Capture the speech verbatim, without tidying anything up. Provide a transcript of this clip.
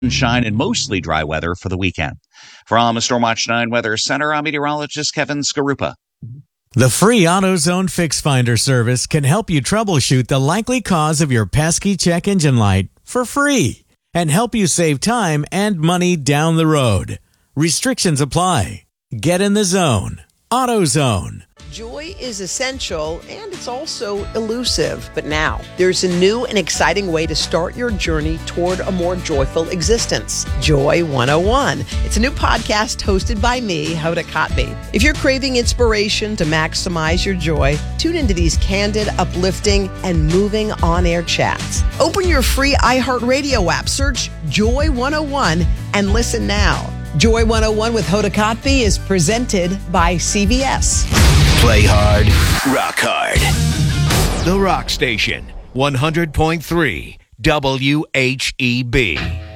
Sunshine and mostly dry weather for the weekend. From Stormwatch nine Weather Center, I'm meteorologist Kevin Skarupa. The free AutoZone Fix Finder service can help you troubleshoot the likely cause of your pesky check engine light for free and help you save time and money down the road. Restrictions apply. Get in the zone. AutoZone. Joy is essential and it's also elusive. But now there's a new and exciting way to start your journey toward a more joyful existence. Joy one oh one. It's a new podcast hosted by me, Hoda Kotb. If you're craving inspiration to maximize your joy, tune into these candid, uplifting, and moving on-air chats. Open your free iHeartRadio app, search Joy one oh one, and listen now. Joy one oh one with Hoda Kotb is presented by C V S. Play hard, rock hard. The Rock Station, one hundred point three W H E B.